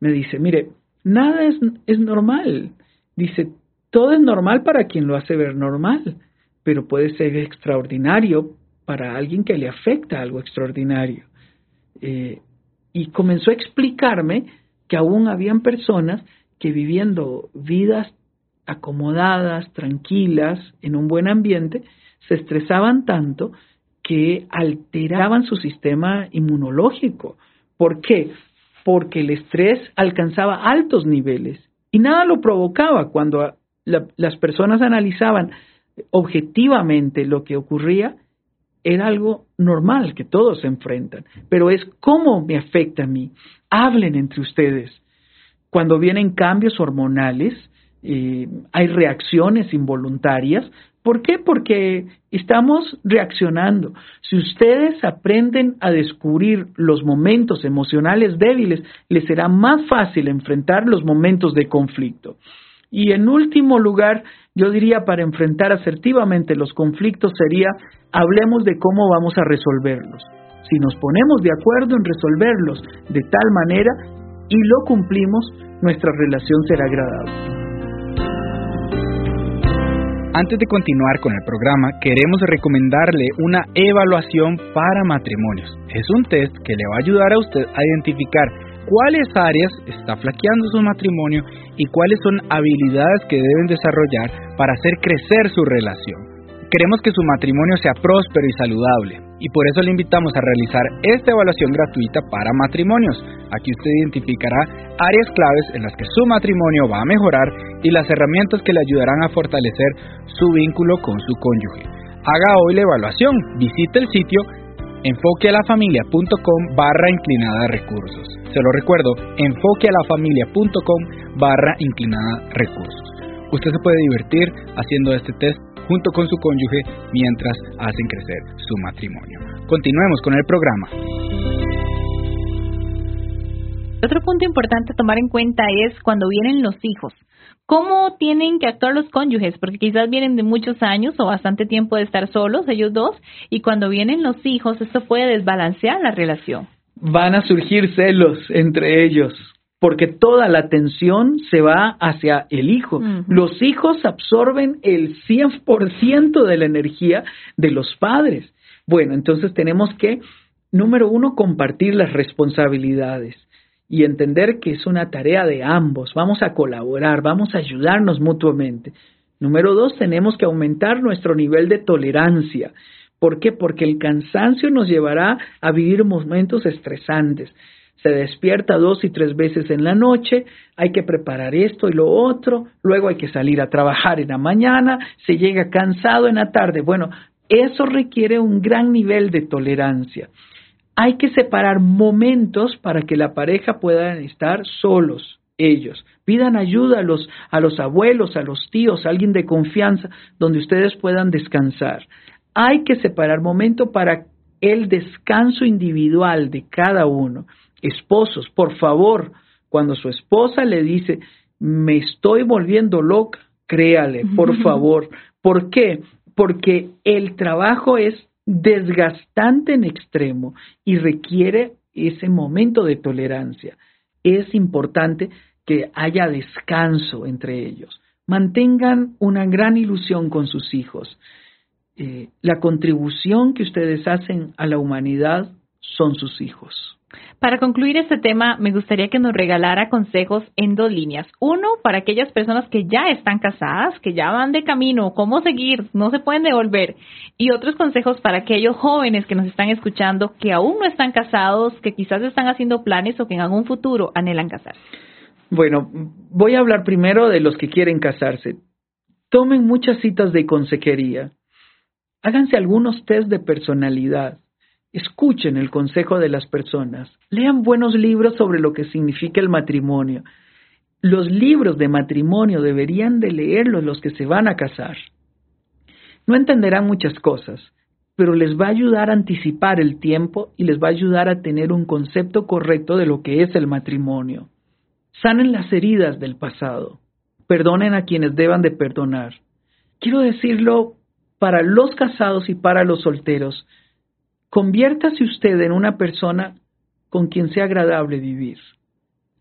me dice, mire, nada es normal. Dice, todo es normal para quien lo hace ver normal, pero puede ser extraordinario para alguien que le afecta algo extraordinario. Y comenzó a explicarme que aún habían personas que viviendo vidas acomodadas, tranquilas, en un buen ambiente, se estresaban tanto que alteraban su sistema inmunológico. ¿Por qué? Porque el estrés alcanzaba altos niveles y nada lo provocaba. Cuando las personas analizaban objetivamente lo que ocurría, era algo normal que todos se enfrentan, pero es cómo me afecta a mí. Hablen entre ustedes. Cuando vienen cambios hormonales, hay reacciones involuntarias. ¿Por qué? Porque estamos reaccionando. Si ustedes aprenden a descubrir los momentos emocionales débiles, les será más fácil enfrentar los momentos de conflicto. Y en último lugar, yo diría para enfrentar asertivamente los conflictos sería, hablemos de cómo vamos a resolverlos. Si nos ponemos de acuerdo en resolverlos de tal manera y lo cumplimos, nuestra relación será agradable. Antes de continuar con el programa, queremos recomendarle una evaluación para matrimonios. Es un test que le va a ayudar a usted a identificar cuáles áreas está flaqueando su matrimonio y cuáles son habilidades que deben desarrollar para hacer crecer su relación. Queremos que su matrimonio sea próspero y saludable, y por eso le invitamos a realizar esta evaluación gratuita para matrimonios. Aquí usted identificará áreas claves en las que su matrimonio va a mejorar y las herramientas que le ayudarán a fortalecer su vínculo con su cónyuge. Haga hoy la evaluación. Visite el sitio enfoquealafamilia.com/recursos. Se lo recuerdo, enfoquealafamilia.com/recursos. Usted se puede divertir haciendo este test junto con su cónyuge mientras hacen crecer su matrimonio. Continuemos con el programa. Otro punto importante a tomar en cuenta es cuando vienen los hijos. ¿Cómo tienen que actuar los cónyuges? Porque quizás vienen de muchos años o bastante tiempo de estar solos, ellos dos, y cuando vienen los hijos, esto puede desbalancear la relación. Van a surgir celos entre ellos, porque toda la atención se va hacia el hijo. Uh-huh. Los hijos absorben el 100% de la energía de los padres. Bueno, entonces tenemos que, número uno, compartir las responsabilidades y entender que es una tarea de ambos. Vamos a colaborar, vamos a ayudarnos mutuamente. Número dos, tenemos que aumentar nuestro nivel de tolerancia. ¿Por qué? Porque el cansancio nos llevará a vivir momentos estresantes. Se despierta 2 y 3 veces en la noche, hay que preparar esto y lo otro, luego hay que salir a trabajar en la mañana, se llega cansado en la tarde. Bueno, eso requiere un gran nivel de tolerancia. Hay que separar momentos para que la pareja pueda estar solos, ellos. Pidan ayuda a los abuelos, a los tíos, a alguien de confianza, donde ustedes puedan descansar. Hay que separar momentos para el descanso individual de cada uno. Esposos, por favor, cuando su esposa le dice, me estoy volviendo loca, créale, por favor. ¿Por qué? Porque el trabajo es desgastante en extremo y requiere ese momento de tolerancia. Es importante que haya descanso entre ellos. Mantengan una gran ilusión con sus hijos. La contribución que ustedes hacen a la humanidad son sus hijos. Para concluir este tema, me gustaría que nos regalara consejos en 2 líneas. Uno, para aquellas personas que ya están casadas, que ya van de camino, cómo seguir, no se pueden devolver. Y otros consejos para aquellos jóvenes que nos están escuchando, que aún no están casados, que quizás están haciendo planes o que en algún futuro anhelan casarse. Bueno, voy a hablar primero de los que quieren casarse. Tomen muchas citas de consejería. Háganse algunos test de personalidad. Escuchen el consejo de las personas. Lean buenos libros sobre lo que significa el matrimonio. Los libros de matrimonio deberían de leerlos los que se van a casar. No entenderán muchas cosas, pero les va a ayudar a anticipar el tiempo y les va a ayudar a tener un concepto correcto de lo que es el matrimonio. Sanen las heridas del pasado. Perdonen a quienes deban de perdonar. Quiero decirlo para los casados y para los solteros. Conviértase usted en una persona con quien sea agradable vivir.